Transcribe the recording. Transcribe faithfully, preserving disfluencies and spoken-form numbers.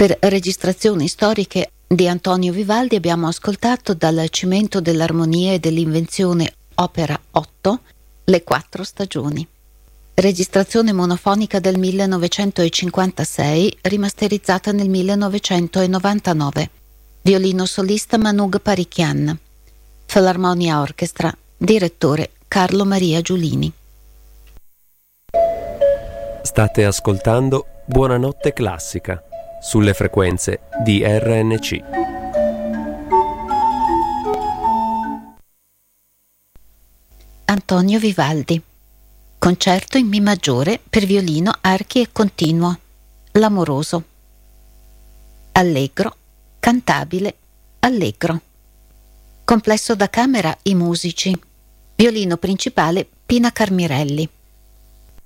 Per registrazioni storiche di Antonio Vivaldi abbiamo ascoltato dal Cimento dell'armonia e dell'invenzione opera otto, Le quattro stagioni. Registrazione monofonica del millenovecentocinquantasei, rimasterizzata nel millenovecentonovantanove. Violino solista Manug Parichian. Filarmonia Orchestra, direttore Carlo Maria Giulini. State ascoltando Buonanotte Classica sulle frequenze di R N C. Antonio Vivaldi. Concerto in Mi maggiore per violino, archi e continuo. L'amoroso. Allegro, cantabile, allegro. Complesso da camera I musici. Violino principale Pina Carmirelli.